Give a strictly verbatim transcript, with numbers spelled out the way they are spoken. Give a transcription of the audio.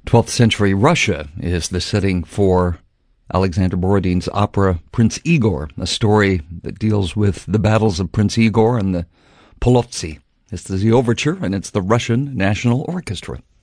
twelfth century Russia is the setting for Alexander Borodin's opera Prince Igor, a story that deals with the battles of Prince Igor and the Polotsi. This is the overture, and it's the Russian National Orchestra.